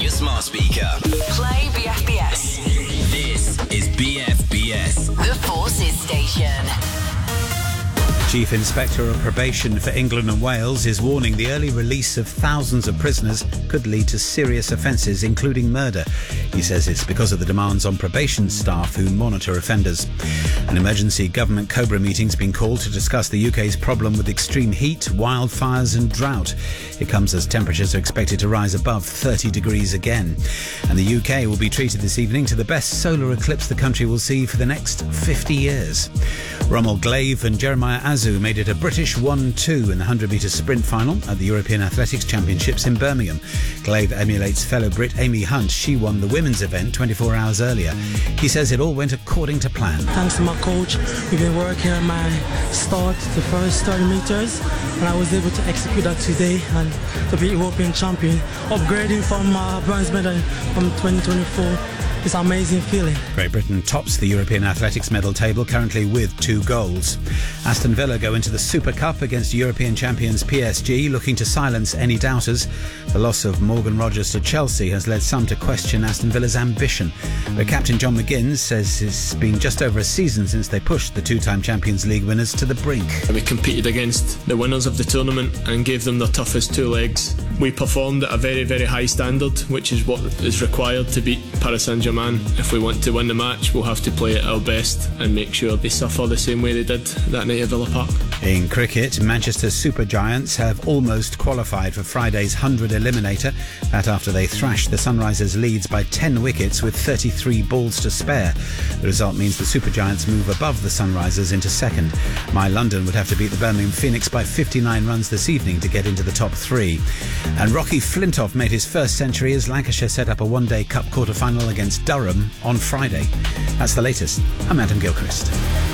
your smart speaker. Play BFBS. This is BFBS. The Forces Station. Chief Inspector of Probation for England and Wales is warning the early release of thousands of prisoners could lead to serious offences, including murder. He says it's because of the demands on probation staff who monitor offenders. An emergency government COBRA meeting's been called to discuss the UK's problem with extreme heat, wildfires and drought. It comes as temperatures are expected to rise above 30 degrees again. And the UK will be treated this evening to the best solar eclipse the country will see for the next 50 years. Rommel Glaive and Jeremiah Azu made it a British 1-2 in the 100-metre sprint final at the European Athletics Championships in Birmingham. Glaive emulates fellow Brit Amy Hunt. She won the women's event 24 hours earlier. He says it all went according to plan. Thanks to my coach, we've been working on my start, the first 30 metres, and I was able to execute that today and to be European champion, upgrading from bronze medal from 2024. It's an amazing feeling. Great Britain tops the European Athletics medal table currently with 2 golds. Aston Villa go into the Super Cup against European champions PSG, looking to silence any doubters. The loss of Morgan Rogers to Chelsea has led some to question Aston Villa's ambition. But captain John McGinn says it's been just over a season since they pushed the 2-time Champions League winners to the brink. We competed against the winners of the tournament and gave them their toughest 2 legs. We performed at a very, very high standard, which is what is required to beat Paris Saint-Germain. If we want to win the match, we'll have to play at our best and make sure they suffer the same way they did that night at Villa Park. In cricket, Manchester Super Giants have almost qualified for Friday's 100 eliminator. That after they thrashed the Sunrisers Leeds by 10 wickets with 33 balls to spare. The result means the Super Giants move above the Sunrisers into second. My London would have to beat the Birmingham Phoenix by 59 runs this evening to get into the top 3. And Rocky Flintoff made his first century as Lancashire set up a one-day cup quarter-final against Durham on Friday. That's the latest. I'm Adam Gilchrist.